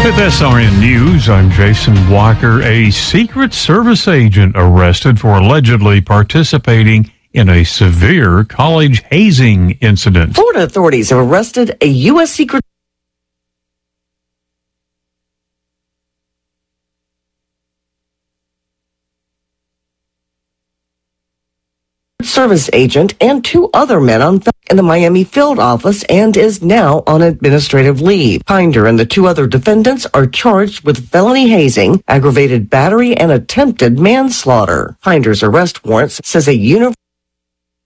With SRN News, I'm Jason Walker. A Secret Service agent arrested for allegedly participating in a severe college hazing incident. Florida authorities have arrested a U.S. Secret Service agent and two other men in the Miami field office and is now on administrative leave. Hinder and the two other defendants are charged with felony hazing, aggravated battery, and attempted manslaughter. Hinder's arrest warrant says a